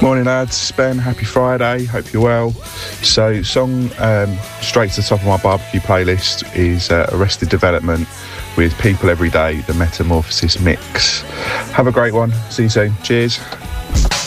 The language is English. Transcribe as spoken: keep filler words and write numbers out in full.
Morning lads, Ben, happy Friday, hope you're well. So song um, straight to the top of my barbecue playlist is uh, Arrested Development with People Every Day, the Metamorphosis mix. Have a great one, see you soon, cheers.